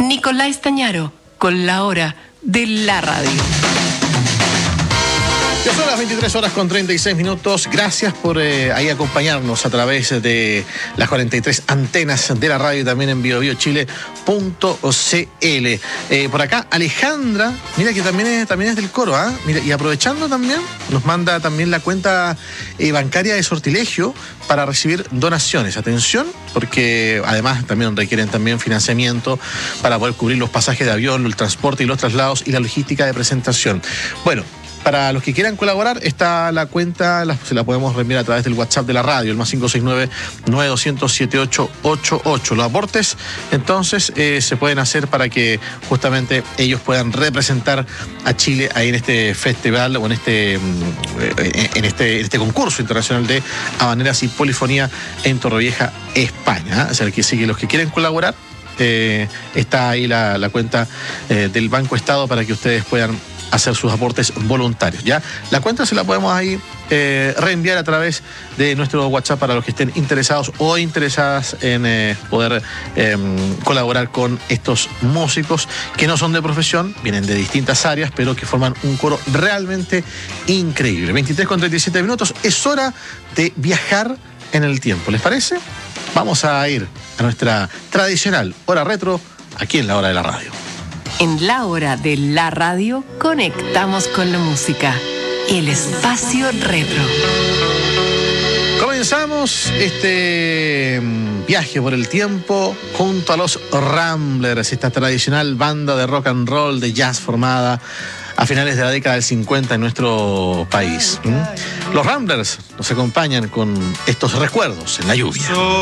Nicolás Stañaro, con la hora de la radio. Ya son las 23 horas con 36 minutos. Gracias por ahí acompañarnos a través de las 43 antenas de la radio y también en biobiochile.cl. Por acá, Alejandra, mira que también es del coro, ¿ah? Mira, y aprovechando también, nos manda también la cuenta bancaria de Sortilegio para recibir donaciones. Atención, porque además también requieren también financiamiento para poder cubrir los pasajes de avión, el transporte y los traslados y la logística de presentación. Bueno, para los que quieran colaborar, está la cuenta, se la podemos reenviar a través del WhatsApp de la radio, el más 569-9200-7888. Los aportes, entonces, se pueden hacer para que justamente ellos puedan representar a Chile ahí en este festival o en este concurso internacional de habaneras y polifonía en Torrevieja, España. O sea, que sí, que los que quieren colaborar, está ahí la cuenta del Banco Estado para que ustedes puedan hacer sus aportes voluntarios, ¿ya? La cuenta se la podemos ahí reenviar a través de nuestro WhatsApp para los que estén interesados o interesadas en poder colaborar con estos músicos que no son de profesión, vienen de distintas áreas, pero que forman un coro realmente increíble. 23 con 37 minutos, es hora de viajar en el tiempo, ¿les parece? Vamos a ir a nuestra tradicional hora retro aquí en la hora de la radio. En la hora de la radio conectamos con la música, el espacio retro. Comenzamos este viaje por el tiempo junto a los Ramblers, esta tradicional banda de rock and roll, de jazz formada a finales de la década del 50 en nuestro país. Los Ramblers nos acompañan con estos recuerdos en la lluvia.